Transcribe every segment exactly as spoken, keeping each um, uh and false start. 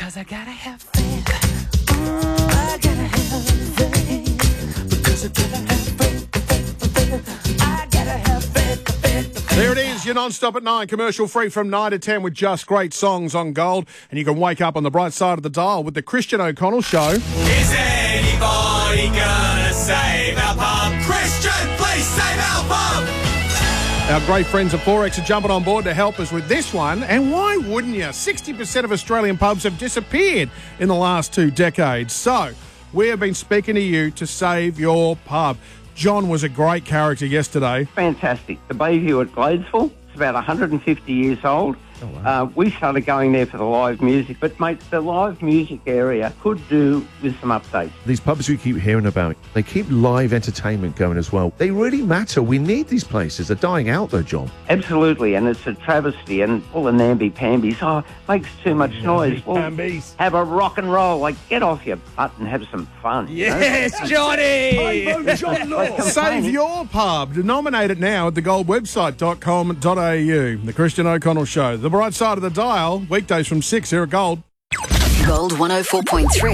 'Cause I gotta have faith. I gotta have faith. Because I gotta have faith. I gotta have faith, faith. There it is, your non-stop at nine, commercial free from nine to ten with just great songs on Gold. And you can wake up on the bright side of the dial with the Christian O'Connell Show. Is anybody gonna save our pub? Christian, please save our pub! Our great friends at Forex are jumping on board to help us with this one. And why wouldn't you? sixty percent of Australian pubs have disappeared in the last two decades. So we have been speaking to you to save your pub. John was a great character yesterday. Fantastic. The Bayview at Gladesville, it's about one hundred fifty years old. Oh, wow. uh, we started going there for the live music, but, mate, the live music area could do with some updates. These pubs we keep hearing about, they keep live entertainment going as well. They really matter. We need these places. They're dying out, though, John. Absolutely, and it's a travesty. And all the namby-pambies, oh, makes too much noise. Well, have a rock and roll. Like, get off your butt and have some fun. Yes, you know? Johnny! John Law. Save your pub. Nominate it now at the gold website dot com dot a u. The Christian O'Connell Show. The bright side of the dial, weekdays from six here at Gold. Gold one oh four point three.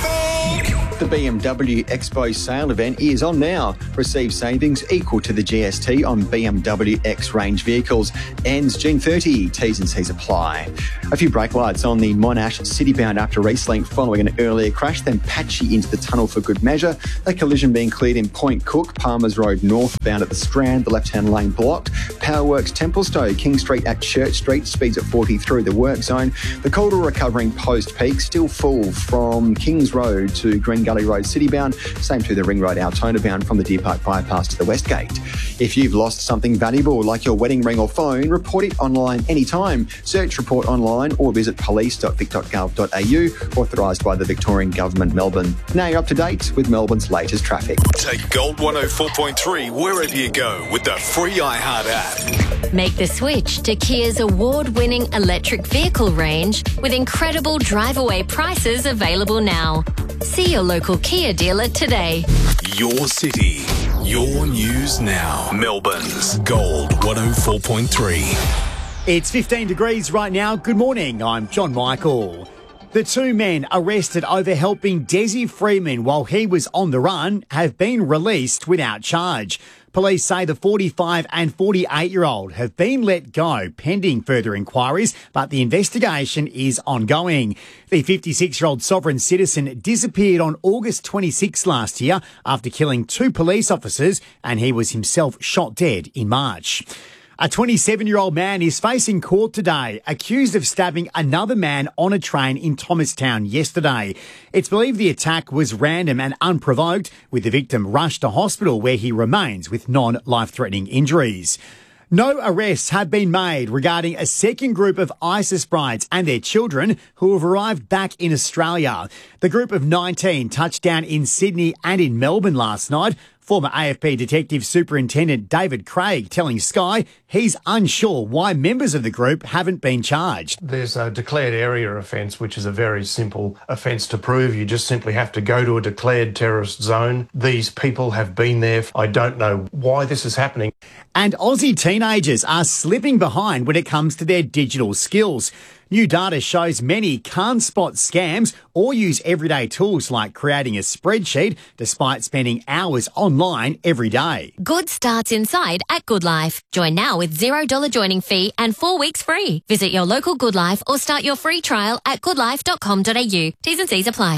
The B M W Expo sale event is on now. Receive savings equal to the G S T on B M W X range vehicles. Ends June thirtieth. T's and C's apply. A few brake lights on the Monash Citybound after Racelink following an earlier crash, then patchy into the tunnel for good measure. A collision being cleared in Point Cook, Palmers Road northbound at the Strand, the left-hand lane blocked. Powerworks Templestowe, King Street at Church Street, speeds at forty through the work zone. The corridor recovering post-peak, still full from Kings Road to Green Gully Road Citybound, same to the Ring Road Altona bound from the Deer Park bypass to the West Gate. If you've lost something valuable like your wedding ring or phone, report it online anytime. Search Report Online or visit police dot vic dot gov dot a u, authorised by the Victorian Government, Melbourne. Now you're up to date with Melbourne's latest traffic. Take Gold one oh four point three wherever you go with the free iHeart app. Make the switch to Kia's award-winning electric vehicle range with incredible drive-away prices available now. See your local Kia dealer today. Your city, your news now. Melbourne's Gold one oh four point three. It's fifteen degrees right now. Good morning, I'm John Michael. The two men arrested over helping Desi Freeman while he was on the run have been released without charge. Police say the forty-five and forty-eight-year-old have been let go pending further inquiries, but the investigation is ongoing. The fifty-six-year-old sovereign citizen disappeared on August twenty-sixth last year after killing two police officers, and he was himself shot dead in March. A twenty-seven-year-old man is facing court today, accused of stabbing another man on a train in Thomastown yesterday. It's believed the attack was random and unprovoked, with the victim rushed to hospital where he remains with non-life-threatening injuries. No arrests have been made regarding a second group of ISIS brides and their children who have arrived back in Australia. The group of nineteen touched down in Sydney and in Melbourne last night. Former A F P Detective Superintendent David Craig telling Sky he's unsure why members of the group haven't been charged. There's a declared area offence, which is a very simple offence to prove. You just simply have to go to a declared terrorist zone. These people have been there. I don't know why this is happening. And Aussie teenagers are slipping behind when it comes to their digital skills. New data shows many can't spot scams or use everyday tools like creating a spreadsheet despite spending hours online every day. Good starts inside at Good Life. Join now with zero dollars joining fee and four weeks free. Visit your local Good Life or start your free trial at good life dot com dot a u. T's and C's apply.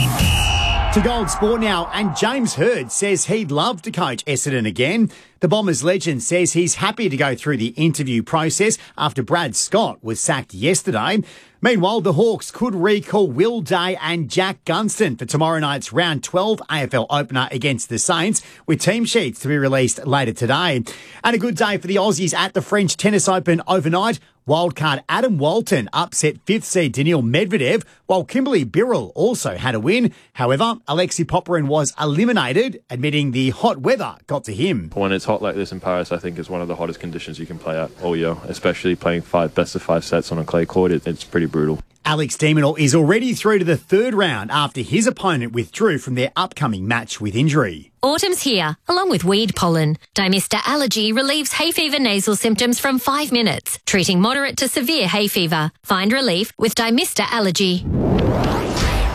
To Gold Sport now, and James Hird says he'd love to coach Essendon again. The Bombers legend says he's happy to go through the interview process after Brad Scott was sacked yesterday. Meanwhile, the Hawks could recall Will Day and Jack Gunston for tomorrow night's round twelve A F L opener against the Saints, with team sheets to be released later today. And a good day for the Aussies at the French Tennis Open overnight. Wildcard Adam Walton upset fifth seed Daniil Medvedev, while Kimberly Birrell also had a win. However, Alexei Popyrin was eliminated, admitting the hot weather got to him. When it's hot like this in Paris, I think it's one of the hottest conditions you can play at all year, especially playing five best of five sets on a clay court. It, it's pretty brutal. Alex de Minaur is already through to the third round after his opponent withdrew from their upcoming match with injury. Autumn's here, along with weed pollen. Dymista Allergy relieves hay fever nasal symptoms from five minutes, treating moderate to severe hay fever. Find relief with Dymista Allergy.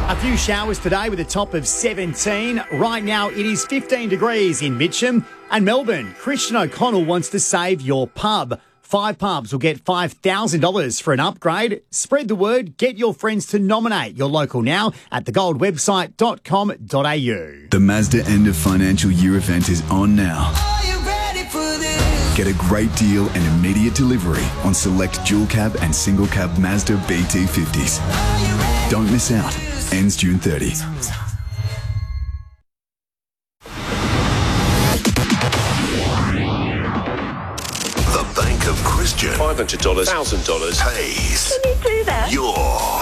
A few showers today with a top of seventeen. Right now it is fifteen degrees in Mitcham and Melbourne. Christian O'Connell wants to save your pub. Five pubs will get five thousand dollars for an upgrade. Spread the word. Get your friends to nominate your local now at the gold website dot com dot a u. The Mazda end of financial year event is on now. Are you ready for this? Get a great deal and immediate delivery on select dual cab and single cab Mazda B T fifties. Don't miss out. Ends June thirtieth. The Bank of Christian five hundred dollars, one thousand dollars. pays Can you do that? your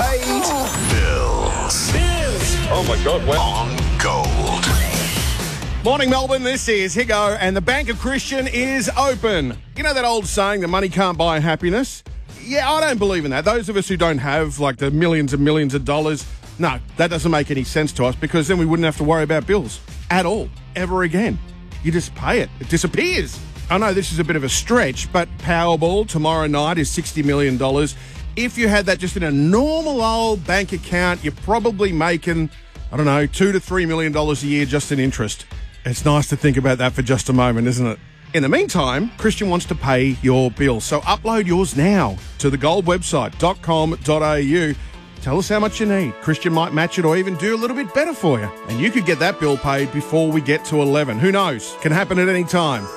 bills. Bills. Oh my God, wow. On Gold. Morning, Melbourne. This is Higo, and the Bank of Christian is open. You know that old saying, the money can't buy happiness? Yeah, I don't believe in that. Those of us who don't have, like, the millions and millions of dollars, no, that doesn't make any sense to us, because then we wouldn't have to worry about bills at all, ever again. You just pay it. It disappears. I know this is a bit of a stretch, but Powerball tomorrow night is sixty million dollars. If you had that just in a normal old bank account, you're probably making, I don't know, two to three million dollars a year just in interest. It's nice to think about that for just a moment, isn't it? In the meantime, Christian wants to pay your bill, so upload yours now to the gold website dot com dot a u. Tell us how much you need. Christian might match it or even do a little bit better for you. And you could get that bill paid before we get to eleven. Who knows? Can happen at any time.